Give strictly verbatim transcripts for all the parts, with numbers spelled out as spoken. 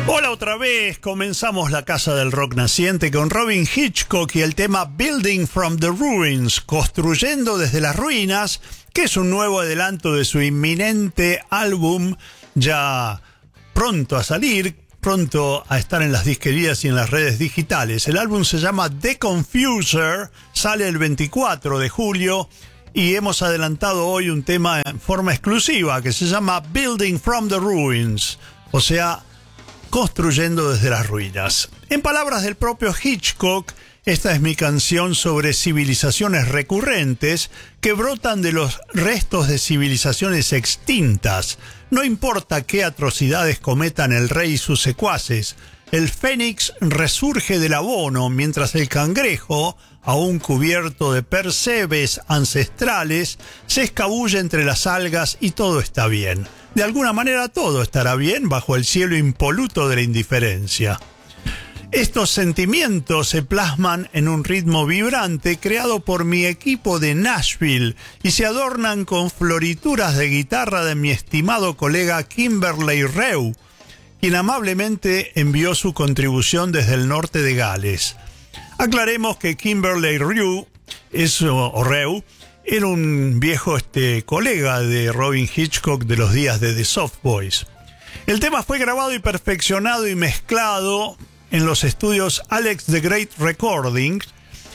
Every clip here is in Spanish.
Hola otra vez, comenzamos la Casa del Rock Naciente con Robin Hitchcock y el tema Building from the Ruins, construyendo desde las ruinas, que es un nuevo adelanto de su inminente álbum, ya pronto a salir, pronto a estar en las disquerías y en las redes digitales. El álbum se llama The Confuser, sale el veinticuatro de julio y hemos adelantado hoy un tema en forma exclusiva que se llama Building from the Ruins, o sea, construyendo desde las ruinas. En palabras del propio Hitchcock, esta es mi canción sobre civilizaciones recurrentes que brotan de los restos de civilizaciones extintas. No importa qué atrocidades cometan el rey y sus secuaces, el fénix resurge del abono mientras el cangrejo, aún cubierto de percebes ancestrales, se escabulle entre las algas y todo está bien. De alguna manera todo estará bien bajo el cielo impoluto de la indiferencia. Estos sentimientos se plasman en un ritmo vibrante creado por mi equipo de Nashville y se adornan con florituras de guitarra de mi estimado colega Kimberley Rew, quien amablemente envió su contribución desde el norte de Gales. Aclaremos que Kimberley Rew es, o Rew, era un viejo este, colega de Robin Hitchcock de los días de The Soft Boys. El tema fue grabado y perfeccionado y mezclado en los estudios Alex the Great Recordings.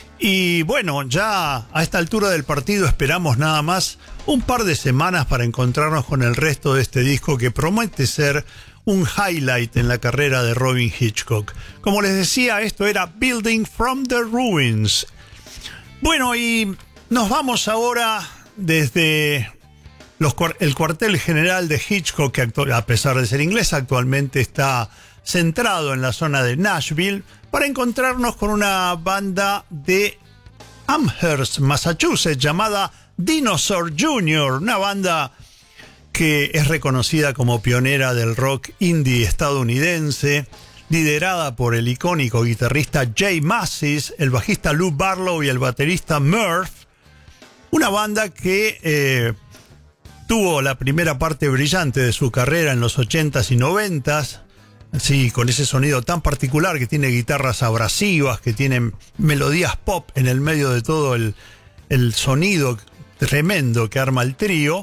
Y bueno, ya a esta altura del partido esperamos nada más un par de semanas para encontrarnos con el resto de este disco que promete ser un highlight en la carrera de Robin Hitchcock. Como les decía, esto era Building from the Ruins. Bueno, y nos vamos ahora desde los, el cuartel general de Hitchcock, que actu- a pesar de ser inglés, actualmente está centrado en la zona de Nashville, para encontrarnos con una banda de Amherst, Massachusetts, llamada Dinosaur junior, una banda que es reconocida como pionera del rock indie estadounidense, liderada por el icónico guitarrista Jay Mascis, el bajista Lou Barlow y el baterista Murph. Una banda que eh, tuvo la primera parte brillante de su carrera en los ochentas y noventas, así, con ese sonido tan particular que tiene guitarras abrasivas, que tienen melodías pop en el medio de todo el, el sonido tremendo que arma el trío.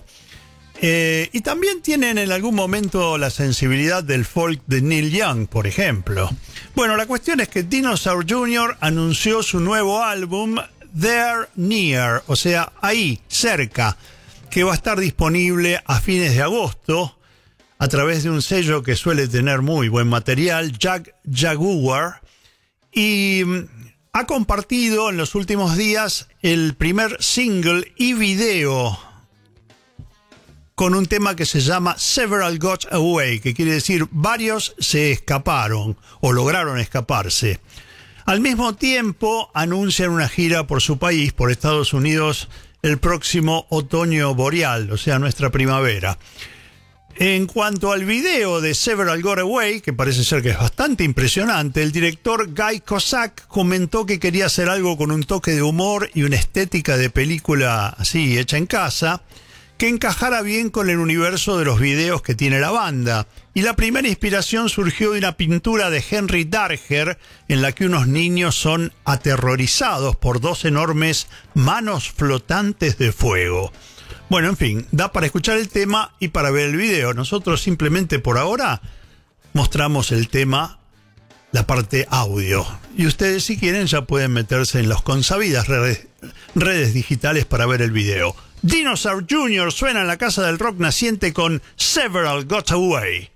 Eh, y también tienen en algún momento la sensibilidad del folk de Neil Young, por ejemplo. Bueno, la cuestión es que Dinosaur junior anunció su nuevo álbum There Near, o sea, ahí, cerca, que va a estar disponible a fines de agosto a través de un sello que suele tener muy buen material, Jack Jaguar, y ha compartido en los últimos días el primer single y video con un tema que se llama Several Got Away, que quiere decir varios se escaparon o lograron escaparse. Al mismo tiempo anuncian una gira por su país, por Estados Unidos, el próximo otoño boreal, o sea, nuestra primavera. En cuanto al video de Several Got Away, que parece ser que es bastante impresionante, el director Guy Cossack comentó que quería hacer algo con un toque de humor y una estética de película así, hecha en casa, que encajara bien con el universo de los videos que tiene la banda. Y la primera inspiración surgió de una pintura de Henry Darger en la que unos niños son aterrorizados por dos enormes manos flotantes de fuego. Bueno, en fin, da para escuchar el tema y para ver el video. Nosotros simplemente por ahora mostramos el tema, la parte audio. Y ustedes, si quieren, ya pueden meterse en las consabidas redes, redes digitales para ver el video. Dinosaur junior suena en la Casa del Rock Naciente con Several Got Away.